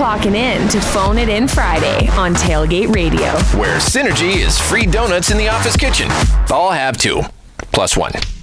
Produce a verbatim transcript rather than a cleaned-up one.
clocking in to Phone It In Friday on Tailgate Radio. Where synergy is free donuts in the office kitchen. All have two. Plus one.